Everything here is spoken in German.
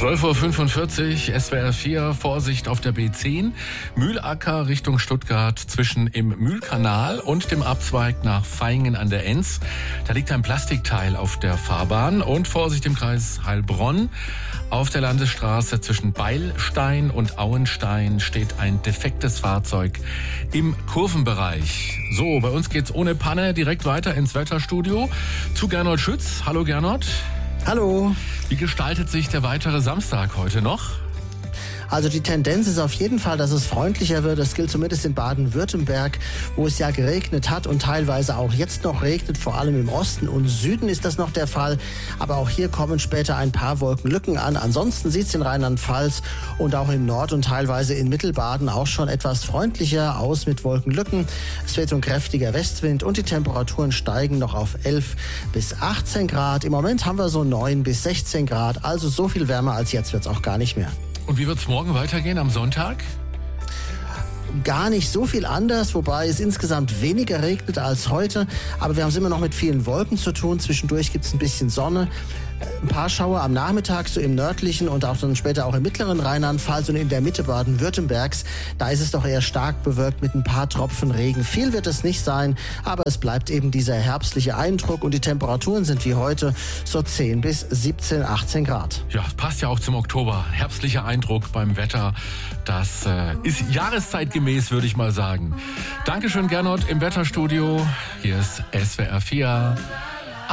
12:45 Uhr, SWR 4, Vorsicht auf der B10, Mühlacker Richtung Stuttgart zwischen im Mühlkanal und dem Abzweig nach Vaihingen an der Enz. Da liegt ein Plastikteil auf der Fahrbahn und Vorsicht im Kreis Heilbronn. Auf der Landesstraße zwischen Beilstein und Auenstein steht ein defektes Fahrzeug im Kurvenbereich. So, bei uns geht's ohne Panne direkt weiter ins Wetterstudio zu Gernot Schütz. Hallo Gernot. Hallo. Wie gestaltet sich der weitere Samstag heute noch? Also die Tendenz ist auf jeden Fall, dass es freundlicher wird. Das gilt zumindest in Baden-Württemberg, wo es ja geregnet hat und teilweise auch jetzt noch regnet. Vor allem im Osten und Süden ist das noch der Fall. Aber auch hier kommen später ein paar Wolkenlücken an. Ansonsten sieht es in Rheinland-Pfalz und auch im Nord- und teilweise in Mittelbaden auch schon etwas freundlicher aus mit Wolkenlücken. Es wird so ein kräftiger Westwind und die Temperaturen steigen noch auf 11 bis 18 Grad. Im Moment haben wir so 9 bis 16 Grad. Also so viel wärmer als jetzt wird es auch gar nicht mehr. Und wie wird es morgen weitergehen am Sonntag? Gar nicht so viel anders, wobei es insgesamt weniger regnet als heute. Aber wir haben es immer noch mit vielen Wolken zu tun. Zwischendurch gibt es ein bisschen Sonne. Ein paar Schauer am Nachmittag, so im nördlichen und auch dann später auch im mittleren Rheinland-Pfalz und in der Mitte Baden-Württembergs. Da ist es doch eher stark bewölkt mit ein paar Tropfen Regen. Viel wird es nicht sein, aber es bleibt eben dieser herbstliche Eindruck und die Temperaturen sind wie heute so 10 bis 17, 18 Grad. Ja, passt ja auch zum Oktober. Herbstlicher Eindruck beim Wetter. Das ist jahreszeitgemäß, würde ich mal sagen. Dankeschön, Gernot, im Wetterstudio. Hier ist SWR 4.